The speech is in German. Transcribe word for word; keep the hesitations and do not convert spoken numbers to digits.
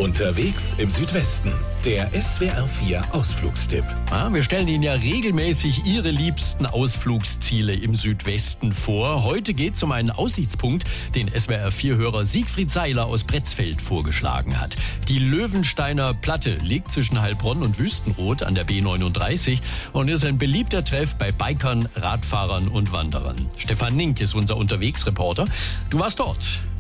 Unterwegs im Südwesten. Der S W R vier Ausflugstipp. Ja, wir stellen Ihnen ja regelmäßig Ihre liebsten Ausflugsziele im Südwesten vor. Heute geht es um einen Aussichtspunkt, den S W R vier Hörer Siegfried Seiler aus Pretzfeld vorgeschlagen hat. Die Löwensteiner Platte liegt zwischen Heilbronn und Wüstenrot an der B neununddreißig und ist ein beliebter Treff bei Bikern, Radfahrern und Wanderern. Stefan Nink ist unser Unterwegsreporter. Du warst dort.